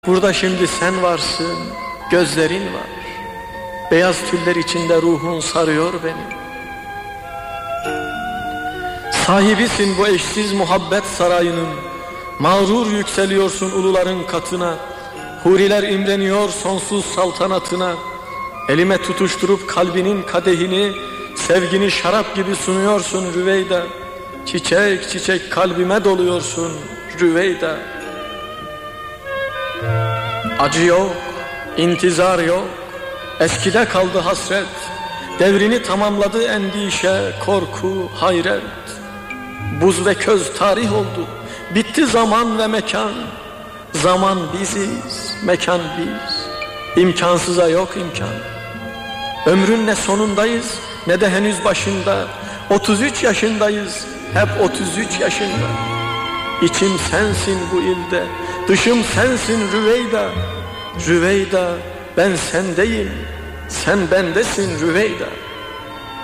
Burada şimdi sen varsın, gözlerin var. Beyaz tüller içinde ruhun sarıyor beni. Sahibisin bu eşsiz muhabbet sarayının. Mağrur yükseliyorsun uluların katına. Huriler imreniyor sonsuz saltanatına. Elime tutuşturup kalbinin kadehini, sevgini şarap gibi sunuyorsun Rüveyda. Çiçek çiçek kalbime doluyorsun Rüveyda. Acı yok, intizar yok, eskide kaldı hasret. Devrini tamamladı endişe, korku, hayret. Buz ve köz tarih oldu, bitti zaman ve mekan. Zaman biziz, mekan biz, imkansıza yok imkan. Ömrün ne sonundayız ne de henüz başında. 33 yaşındayız, hep 33 yaşında. İçim sensin bu ilde, dışım sensin Rüveyda. Rüveyda, ben sendeyim, sen bendesin Rüveyda.